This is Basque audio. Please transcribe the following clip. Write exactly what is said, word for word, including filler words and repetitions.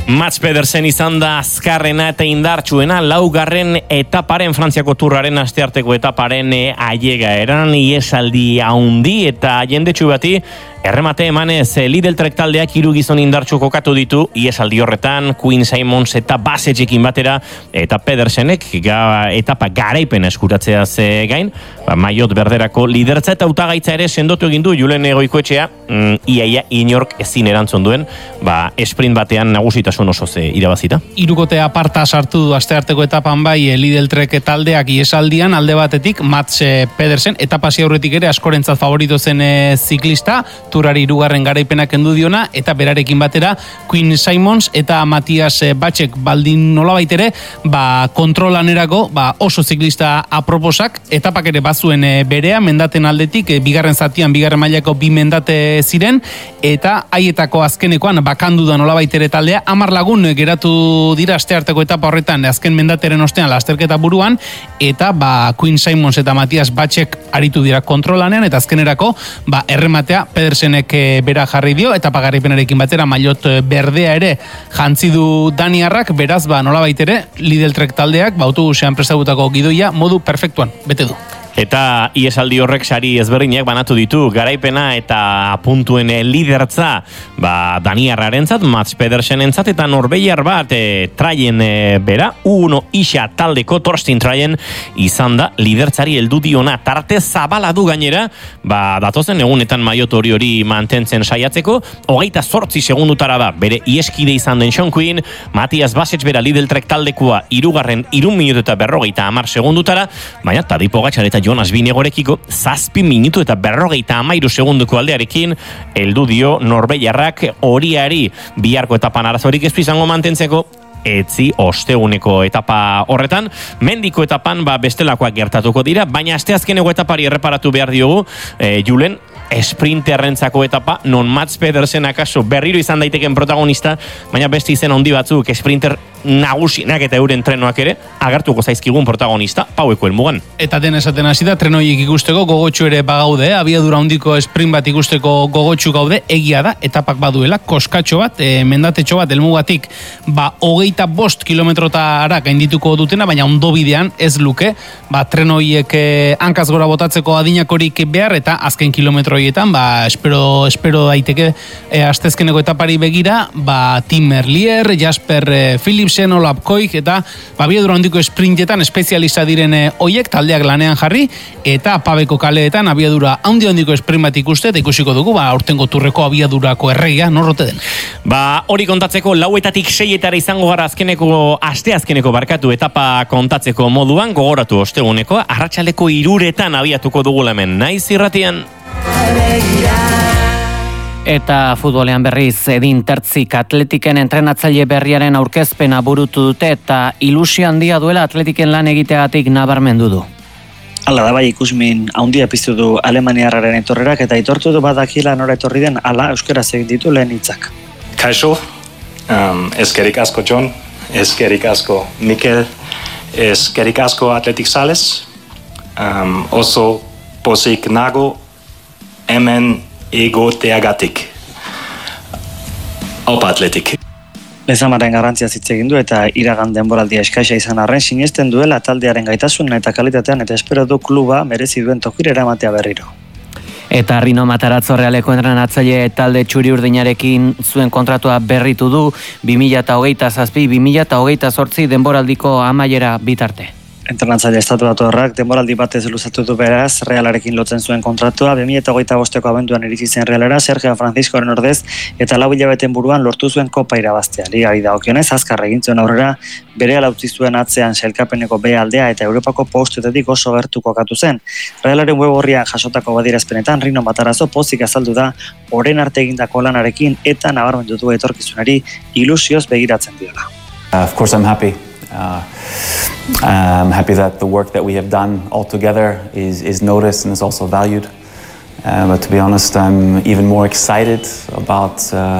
Mats Pedersen izan da azkarrena eta indartsuena laugarren etaparen Frantziako turraren astearteko etaparen ailega eran iesaldi haundi eta jendetsu bati erremate emanez Lidl Trek taldeak hiru gizon indartsu kokatu ditu iesaldi horretan Quinn Simmons eta Basetxekin batera eta Pedersenek ga, etapa garaipena eskuratzeaz gain ba, maiot berderako lidertza eta hautagaitza ere sendotu egin du Julen Goikoetxea mm, iaia inork ezin erantzun duen ba, sprint batean nagusitasun oso ze irabazita. Hirukote aparta sartu du astearteko etapan bai Lidl Trek taldeak iesaldian alde batetik Mats Pedersen etapa aurretik ere askorentzat favorito zen e, ziklista turari hirugarren garaipena kendu diona eta berarekin batera Quinn Simmons eta Matthias Batxek baldin nolabait ere ba, kontrolanerako ba, oso ziklista aproposak etapak ere bazuen e, berea mendaten aldetik e, bigarren zatian bigarren mailako bi mendate ziren eta haietako azkenekoan bakandu da nolabait ere taldea hamar lagun geratu dira astearteko etapa horretan azken mendateren ostean lasterketa buruan eta ba, Quinn Simmons eta Matthias Batxek aritu dira kontrolanean eta azkenerako ba, errematea Pedersenek bera jarri dio eta pagarripenarekin batera maillot berdea ere jantzi du daniarrak, beraz ba nolabait ere Lidl Trek taldeak ba autobusean prestatutako gidoia modu perfektuan bete du. Eta iesaldi horrek sari ezberdinak banatu ditu garaipena eta puntuen lidertza ba, Daniarrarentzat, Mats Pedersenentzat eta norbeiar bat e, traien e, bera, uno isa taldeko Torsten traien izan da lidertzari heldu diona tarte zabala du gainera ba, datozen egunetan maiot hori hori mantentzen saiatzeko hogeita zortzi segundutara da bere ieskide izan den Sean Quinn, Matthias Basetx bera Lidl Trek taldekoa irugarren irun minutu eta berrogeita hamar segundutara baina Tadej Pogačar eta Jonas Vinegorekiko zazpi minutu eta berrogeita hamairu segunduko aldearekin heldu dio norbeiarrak horiari biharko etapan arazorik ez du izango mantentzeko etzi osteguneko etapa horretan mendiko etapan ba bestelakoak gertatuko dira baina asteazkeneko etapari erreparatu behar diogu e, Julen sprinterrentzako etapa non Mats Pedersen akaso berriro izan daiteken protagonista baina beste izen handi batzuk sprinter nagusinak eta euren trenoak ere agertuko zaizkigun protagonista paueko helmugan. Eta den esaten hasi da trenoiek ikusteko gogotsu ere bagaude, abiadura handiko sprint bat ikusteko gogotsu gaude, egia da etapak baduela koskatxo bat, e, mendatetxo bat helmugatik ba hogeita bost kilometrotara gaindituko dutena, baina ondo bidean ez luke, ba trenoiek e, hankaz gora botatzeko adinakorik behar eta azken kilometroietan ba espero espero daiteke e, astezkeneko etapari begira, ba Tim Merlier, Jasper e, Philipsen, Olaf Koik eta abiadura handiko sprintetan espezialista diren hoiek taldeak lanean jarri eta pabeko kaleetan abiadura handi handiko sprint bat ikuste eta ikusiko dugu ba aurtengo turreko abiadurako erregia norrote den. Ba hori kontatzeko lauetatik seietara izango gara azkeneko aste azkeneko barkatu etapa kontatzeko moduan gogoratu osteguneko arratsaleko hiruretan abiatuko dugu hemen naiz irratian. Eta futbolean berriz Edin Tertzik Atletiken entrenatzaile berriaren aurkezpena burutu dute eta ilusio handia duela Atletiken lan egiteagatik nabarmendu du. Hala da bai ikusmin handia piztu du Alemaniarraren etorrerak eta aitortu du badakila nora etorri den hala euskaraz egin ditu lehen hitzak. Kaixo, um, eskerik asko John, eskerik asko Mikel, eskerik asko Atletik Sales, um, oso pozik nago hemen egoteagatik. Opa Atletik. Lezamaren garrantzia hitz egin du eta iragan denboraldia eskaisa izan arren sinesten duela taldearen gaitasunen eta kalitatean eta espero du kluba merezi duen tokira eramatea berriro. Eta Rino Matarazzo Realeko entrenatzaile talde txuri urdinarekin zuen kontratua berritu du bi mila hogeita zazpi bi mila hogeita zortzi denboraldiko amaiera bitarte. Entrenatzaile estatu datorrak denboraldi batez luzatu du beraz Realarekin lotzen zuen kontratua bi mila hogeita bosteko abenduan iritsi zen Realera Sergio Franciscoren ordez eta lau hilabeten buruan lortu zuen kopa irabaztea. Ligari dagokionez azkar egin zuen aurrera berehala utzi zuen atzean sailkapeneko B aldea eta Europako postuetatik oso gertu kokatu zen. Realaren web orrian jasotako adierazpenetan Rino Matarazzo pozik azaldu da orain arte egindako lanarekin eta nabarmendu du etorkizunari ilusioz begiratzen diola. Uh, of course I'm happy. Uh, I'm happy that the work that we have done all together is, is noticed and is also valued. Uh, but to be honest, I'm even more excited about uh,